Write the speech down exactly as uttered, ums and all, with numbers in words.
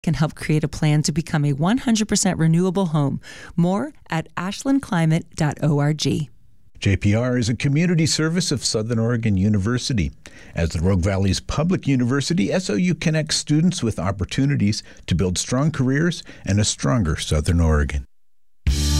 can help create a plan to become a one hundred percent renewable home. More at ashland climate dot org. J P R is a community service of Southern Oregon University. As the Rogue Valley's public university, S O U connects students with opportunities to build strong careers and a stronger Southern Oregon.